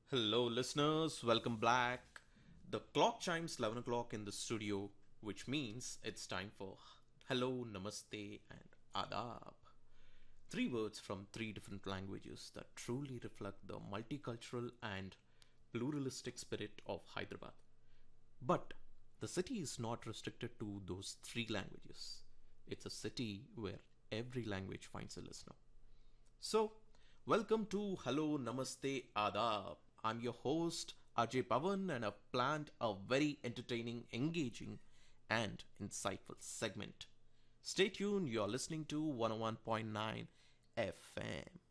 Hello, listeners. Welcome back. The clock chimes 11 o'clock in the studio, which means it's time for hello, namaste, and adab. Three words from three different languages that truly reflect the multicultural and pluralistic spirit of Hyderabad. But the city is not restricted to those three languages. It's a city where every language finds a listener. So, welcome to Hello Namaste Adab. I'm your host Ajay Pavan and I've planned a very entertaining, engaging, and insightful segment. Stay tuned, you're listening to 101.9 FM.